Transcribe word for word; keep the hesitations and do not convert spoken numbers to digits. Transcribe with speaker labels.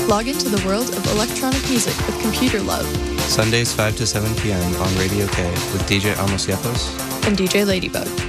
Speaker 1: Log into the world of electronic music with Computer Love.
Speaker 2: Sundays five to seven p.m. on Radio K with D J Amos Yepos
Speaker 1: and D J Ladybug.